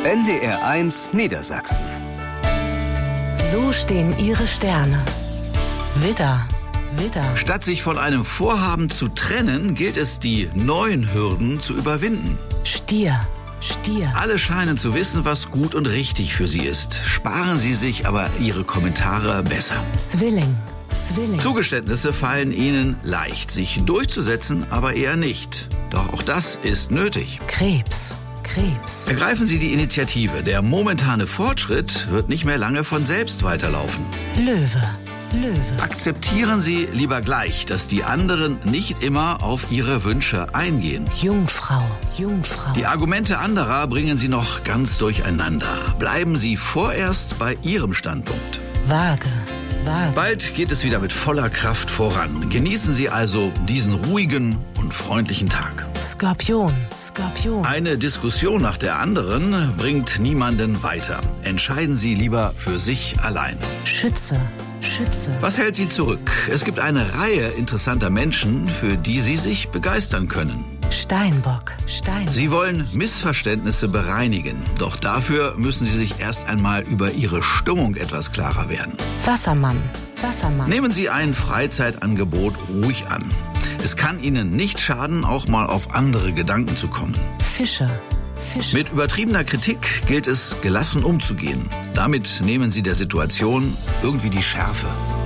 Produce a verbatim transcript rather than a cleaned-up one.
N D R eins Niedersachsen. So stehen ihre Sterne. Widder, Widder. Statt sich von einem Vorhaben zu trennen, gilt es, die neuen Hürden zu überwinden. Stier, Stier. Alle scheinen zu wissen, was gut und richtig für sie ist. Sparen Sie sich aber Ihre Kommentare besser. Zwilling, Zwilling. Zugeständnisse fallen Ihnen leicht, sich durchzusetzen, aber eher nicht. Doch auch das ist nötig. Krebs, Krebs. Ergreifen Sie die Initiative. Der momentane Fortschritt wird nicht mehr lange von selbst weiterlaufen. Löwe, Löwe. Akzeptieren Sie lieber gleich, dass die anderen nicht immer auf Ihre Wünsche eingehen. Jungfrau, Jungfrau. Die Argumente anderer bringen Sie noch ganz durcheinander. Bleiben Sie vorerst bei Ihrem Standpunkt. Waage, Waage. Bald geht es wieder mit voller Kraft voran. Genießen Sie also diesen ruhigen und freundlichen Tag. Skorpion, Skorpion. Eine Diskussion nach der anderen bringt niemanden weiter. Entscheiden Sie lieber für sich allein. Schütze, Schütze. Was hält Sie zurück? Es gibt eine Reihe interessanter Menschen, für die Sie sich begeistern können. Steinbock, Steinbock. Sie wollen Missverständnisse bereinigen. Doch dafür müssen Sie sich erst einmal über Ihre Stimmung etwas klarer werden. Wassermann, Wassermann. Nehmen Sie ein Freizeitangebot ruhig an. Es kann Ihnen nicht schaden, auch mal auf andere Gedanken zu kommen. Fische, Fische. Mit übertriebener Kritik gilt es, gelassen umzugehen. Damit nehmen Sie der Situation irgendwie die Schärfe.